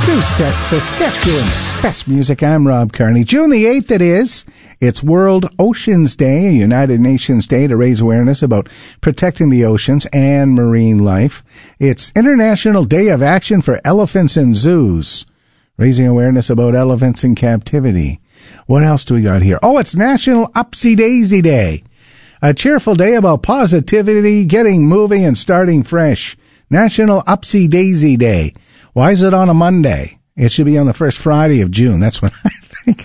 Saskatchewan's best music. I'm Rob Kearney. June the 8th it is. It's World Oceans Day, a United Nations Day to raise awareness about protecting the oceans and marine life. It's International Day of Action for Elephants in Zoos, raising awareness about elephants in captivity. What else do we got here? Oh, it's National Upsy Daisy Day, a cheerful day about positivity, getting moving, and starting fresh. National Upsy Daisy Day. Why is it on a Monday? It should be on the first Friday of June. That's what I think.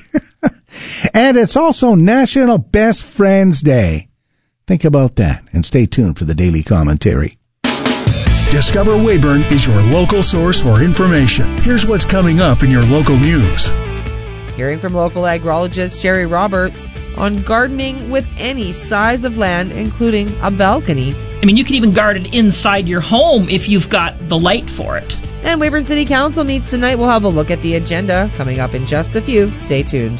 And it's also National Best Friends Day. Think about that and stay tuned for the daily commentary. Discover Weyburn is your local source for information. Here's what's coming up in your local news. Hearing from local agrologist Jerry Roberts on gardening with any size of land, including a balcony. I mean, you can even garden inside your home if you've got the light for it. And Weyburn City Council meets tonight. We'll have a look at the agenda coming up in just a few. Stay tuned.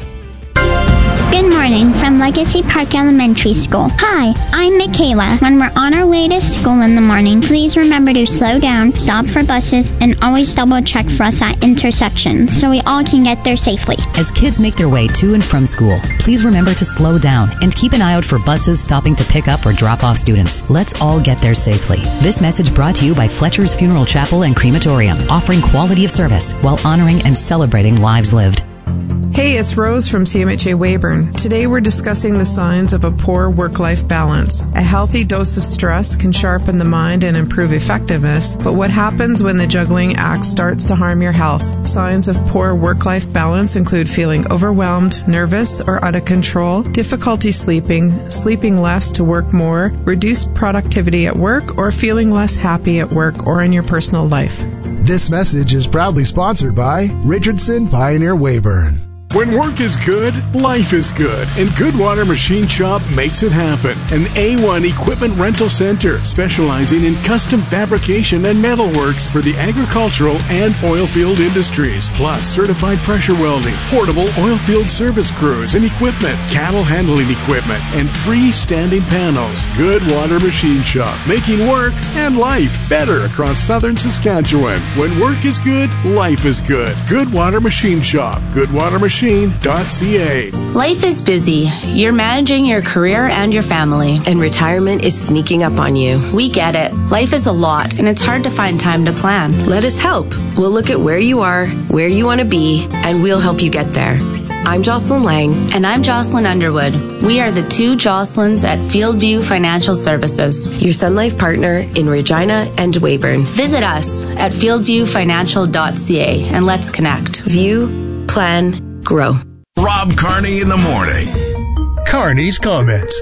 Good morning from Legacy Park Elementary School. Hi, I'm Michaela. When we're on our way to school in the morning, please remember to slow down, stop for buses, and always double check for us at intersections so we all can get there safely. As kids make their way to and from school, please remember to slow down and keep an eye out for buses stopping to pick up or drop off students. Let's all get there safely. This message brought to you by Fletcher's Funeral Chapel and Crematorium, offering quality of service while honoring and celebrating lives lived. Hey, it's Rose from CMHA Weyburn. Today we're discussing the signs of a poor work-life balance. A healthy dose of stress can sharpen the mind and improve effectiveness, but what happens when the juggling act starts to harm your health? Signs of poor work-life balance include feeling overwhelmed, nervous, or out of control, difficulty sleeping, sleeping less to work more, reduced productivity at work, or feeling less happy at work or in your personal life. This message is proudly sponsored by Richardson Pioneer Weyburn. When work is good, life is good, and Goodwater Machine Shop makes it happen. An A1 equipment rental center specializing in custom fabrication and metalworks for the agricultural and oilfield industries, plus certified pressure welding, portable oilfield service crews and equipment, cattle handling equipment, and freestanding panels. Goodwater Machine Shop, making work and life better across southern Saskatchewan. When work is good, life is good. Goodwater Machine Shop, goodwatermachine.ca. Life is busy. You're managing your career and your family. And retirement is sneaking up on you. We get it. Life is a lot, and it's hard to find time to plan. Let us help. We'll look at where you are, where you want to be, and we'll help you get there. I'm Jocelyn Lang. And I'm Jocelyn Underwood. We are the two Jocelyns at Fieldview Financial Services, your Sun Life partner in Regina and Weyburn. Visit us at fieldviewfinancial.ca and let's connect. View, plan, grow. Rob Kearney in the morning. Kearney's Comments.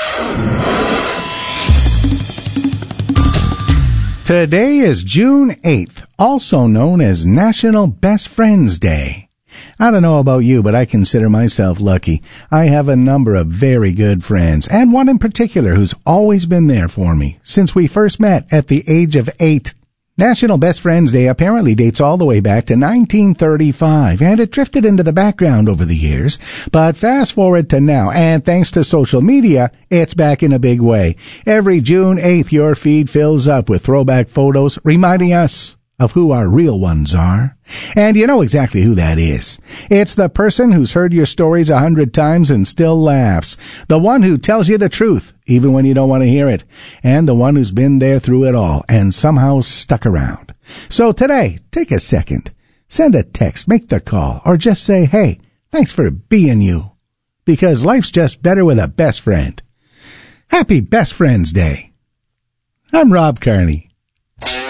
Today is June 8th, also known as National Best Friends Day. I don't know about you, but I consider myself lucky. I have a number of very good friends, and one in particular who's always been there for me since we first met at the age of 8. National Best Friends Day apparently dates all the way back to 1935, and it drifted into the background over the years. But fast forward to now, and thanks to social media, it's back in a big way. Every June 8th, your feed fills up with throwback photos reminding us of who our real ones are. And you know exactly who that is. It's the person who's heard your stories 100 times and still laughs. The one who tells you the truth, even when you don't want to hear it. And the one who's been there through it all and somehow stuck around. So today, take a second. Send a text, make the call, or just say, hey, thanks for being you. Because life's just better with a best friend. Happy Best Friends Day. I'm Rob Kearney.